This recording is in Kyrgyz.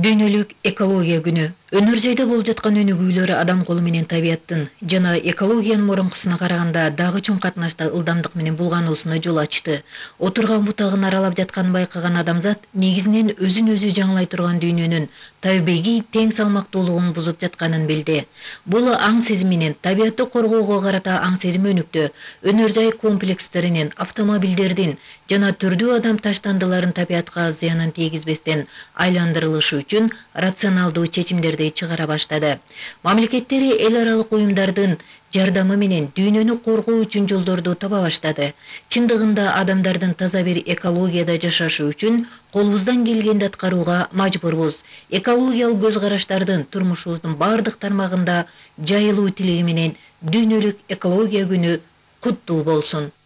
Дүйнөлүк экология күнү. Өнөр жайда болуп жаткан өнүгүүлөр адам колу менен табияттын жана экологиянын мурункусуна караганда дагы чоң катнашта ылдамдык менен булгануусуна жол ачты. Отурган бутагын аралап жатканын байкаган адамзат негизинен өзүн өзү жаңылай турган дүйнөнүн табигый тең салмактуулугун бузуп жатканын билди. Бул аң сезим менен табиятты коргоого карата аң сезим өнүктү. Өнөр жай комплекстеринин, автомобилдердин жана түрдүү адам таштандыларын табиятка зыянын тийгизбестен айландырылышы үчүн рационалдуу чечимдерди чыгара баштады. Мамлекеттери эл аралык уюмдардын жардамы менен дүйнөнү коргоо үчүн жолдорду таба баштады. Чындыгында адамдардын таза бир экологияда жашашы үчүн колубуздан келгенди аткарууга мажбурбуз. Экологиялык көз караштардын турмушубуздун бардык тармагында жайылуу тилеги менен дүйнөлүк экология күнү куттуу болсун.